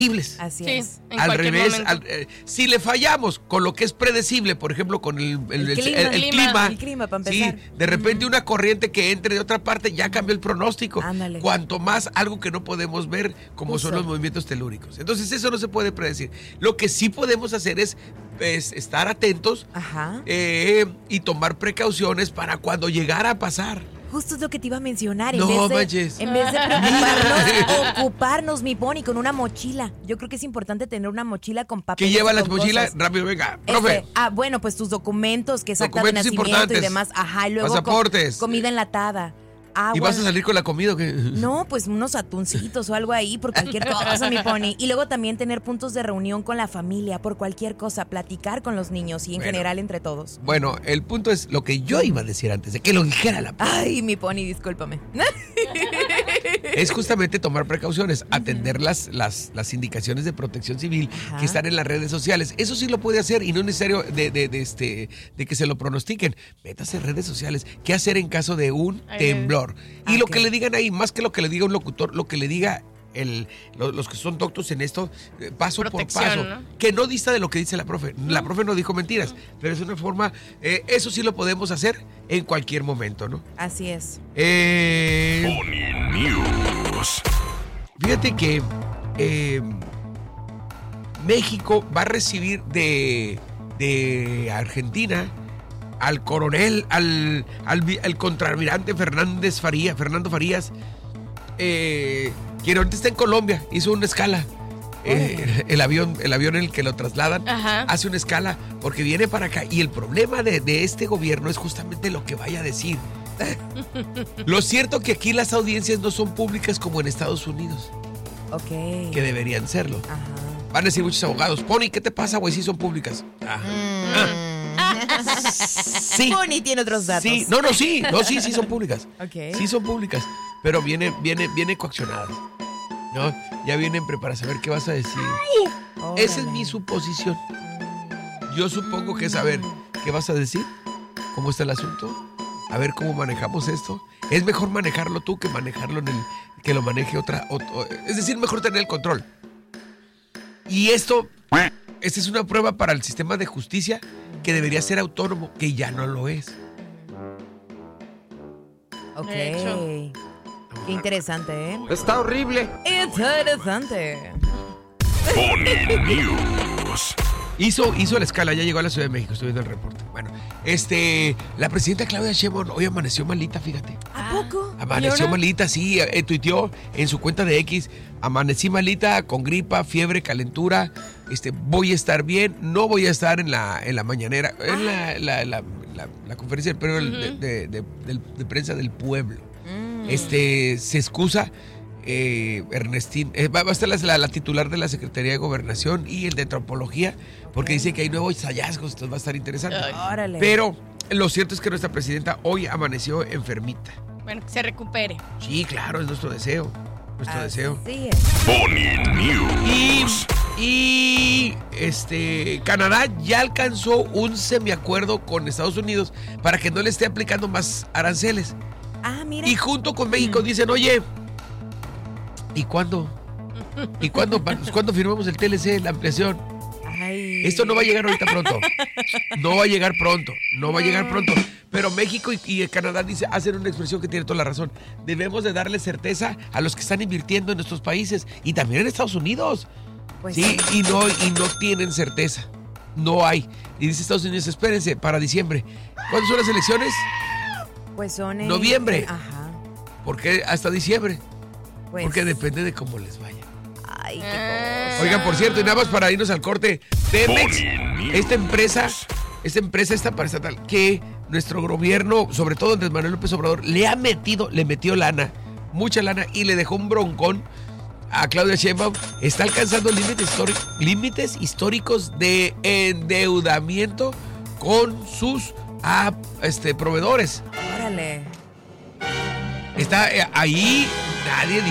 Así es. Al revés, si le fallamos con lo que es predecible, por ejemplo, con el clima, para empezar. Sí, de repente una corriente que entre de otra parte ya cambió el pronóstico. Ándale. Cuanto más algo que no podemos ver, como son los movimientos telúricos. Entonces eso no se puede predecir. Lo que sí podemos hacer es estar atentos y tomar precauciones para cuando llegara a pasar. Justo es lo que te iba a mencionar. En vez de preocuparnos, ocuparnos, mi Pony, con una mochila. Yo creo que es importante tener una mochila con papel. ¿Qué lleva la mochila? Rápido, venga, profe. Bueno, pues tus documentos, que es acta de nacimiento y demás. Y luego pasaportes. Comida enlatada. Agua. ¿Y vas a salir con la comida o qué? No, pues unos atuncitos o algo ahí por cualquier cosa, mi Pony. Y luego también tener puntos de reunión con la familia por cualquier cosa, platicar con los niños y en general entre todos. Bueno, el punto es lo que yo iba a decir antes de que lo dijera la Pony. Ay, mi Pony, discúlpame. Es justamente tomar precauciones, atender las indicaciones de protección civil que están en las redes sociales. Eso sí lo puede hacer y no es necesario de que se lo pronostiquen. Métase en redes sociales. ¿Qué hacer en caso de un temblor? Y lo que le digan ahí, más que lo que le diga un locutor, lo que le diga los que son doctos en esto, paso por paso, ¿no? Que no dista de lo que dice la profe. La profe no dijo mentiras, pero es una forma, eso sí lo podemos hacer en cualquier momento, ¿no? Así es. Pony News. Fíjate que México va a recibir de Argentina al coronel, al contraalmirante Fernando Farías, quien ahorita está en Colombia, hizo una escala. El avión en el que lo trasladan hace una escala porque viene para acá. Y el problema de este gobierno es justamente lo que vaya a decir. Lo cierto que aquí las audiencias no son públicas como en Estados Unidos. Que deberían serlo. Van a decir muchos abogados, Pony, ¿qué te pasa, güey? Sí son públicas. Sí. Pony tiene otros datos. Sí, sí son públicas. Sí son públicas, pero viene coaccionadas. ¿No? Ya vienen preparadas a ver qué vas a decir. Esa es mi suposición. Yo supongo que es a ver qué vas a decir, cómo está el asunto, a ver cómo manejamos esto. Es mejor manejarlo tú que manejarlo que lo maneje otra. Es decir, mejor tener el control. Y esta es una prueba para el sistema de justicia que debería ser autónomo, que ya no lo es. Qué interesante, ¿eh? Está horrible. Interesante. Pony News. Hizo la escala, ya llegó a la Ciudad de México, estoy viendo el reporte. Bueno, la presidenta Claudia Sheinbaum hoy amaneció malita, fíjate. ¿A poco? Amaneció malita, sí, tuiteó en su cuenta de X, amanecí malita, con gripa, fiebre, calentura, voy a estar bien, no voy a estar en la mañanera, en la conferencia de prensa del pueblo. Se excusa. Ernestín va a estar la titular de la Secretaría de Gobernación y el de Antropología, porque dice que hay nuevos hallazgos, entonces va a estar interesante. Órale. Pero lo cierto es que nuestra presidenta hoy amaneció enfermita. Bueno, que se recupere. Sí, claro, es nuestro deseo. Sí es. Pony News. Y Canadá ya alcanzó un semiacuerdo con Estados Unidos para que no le esté aplicando más aranceles. Mira. Y junto con México dicen, oye, ¿y cuándo? ¿Cuándo firmamos el TLC, la ampliación? Esto no va a llegar ahorita pronto. No va a llegar pronto. Pero México y Canadá hacen una expresión que tiene toda la razón. Debemos de darle certeza a los que están invirtiendo en nuestros países y también en Estados Unidos. Pues sí, y no tienen certeza. No hay. Y dice Estados Unidos, espérense, para diciembre. ¿Cuándo son las elecciones? Pues son en noviembre. ¿Por qué hasta diciembre? Pues, porque depende de cómo les vaya. Ay, qué cosa. Oigan, por cierto, y nada más para irnos al corte, Pemex, esta empresa paraestatal que nuestro gobierno, sobre todo Andrés Manuel López Obrador, le metió lana, mucha lana, y le dejó un broncón a Claudia Sheinbaum, está alcanzando límites históricos de endeudamiento con sus proveedores. Órale. Está ahí, nadie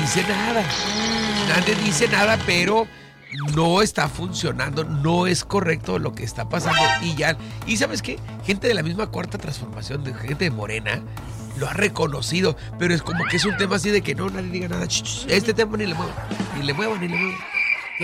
dice nada, pero no está funcionando, no es correcto lo que está pasando y ¿sabes qué? Gente de la misma Cuarta Transformación, de gente de Morena, lo ha reconocido, pero es como que es un tema así de que no, nadie diga nada, este tema ni le muevan.